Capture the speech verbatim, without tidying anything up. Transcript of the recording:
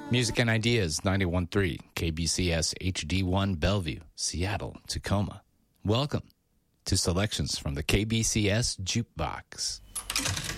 Music and Ideas, ninety-one point three, K B C S H D one, Bellevue, Seattle, Tacoma. Welcome to selections from the K B C S Jukebox.